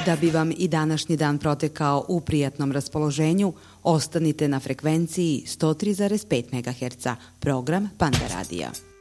Da bi vam i današnji dan protekao u prijatnom raspoloženju, ostanite na frekvenciji 103,5 MHz, program Panda Radija.